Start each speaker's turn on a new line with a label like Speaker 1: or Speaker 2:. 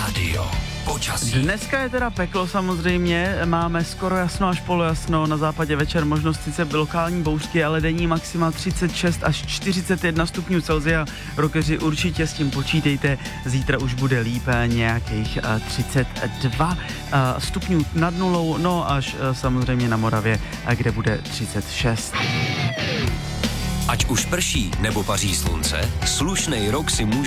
Speaker 1: Radio počasí.
Speaker 2: Dneska je teda peklo samozřejmě, máme skoro jasno až polojasno, na západě večer možnost sice lokální bouřky, ale denní maxima 36 až 41 stupňů Celsia. Rokeři určitě s tím počítejte, zítra už bude líp, nějakých 32 stupňů nad nulou, no až samozřejmě na Moravě, kde bude 36.
Speaker 1: Ať už prší nebo paří slunce, slušnej rok si může